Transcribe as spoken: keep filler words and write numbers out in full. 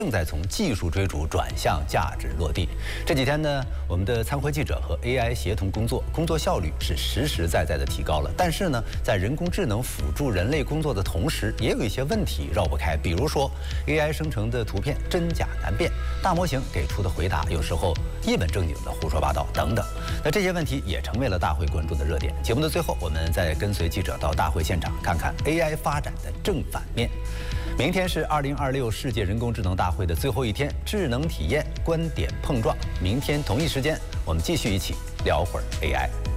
正在从技术追逐转向价值落地。这几天呢，我们的参会记者和 A I 协同工作，工作效率是实实在在的提高了。但是呢，在人工智能辅助人类工作的同时，也有一些问题绕不开。比如说 ，A I 生成的图片真假难辨，大模型给出的回答有时候一本正经的胡说八道等等。那这些问题也成为了大会关注的热点。节目的最后，我们再跟随记者到大会现场，看看 A I 发展的正反面。明天是二零二六世界人工智能大会的最后一天，智能体验观点碰撞。明天同一时间，我们继续一起聊会儿 A I。